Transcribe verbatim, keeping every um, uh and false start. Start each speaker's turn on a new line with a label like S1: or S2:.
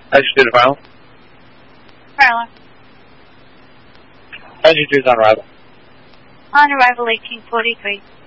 S1: Engine two to final.
S2: Parallel.
S1: Engine two is on arrival.
S2: On arrival eighteen forty-three.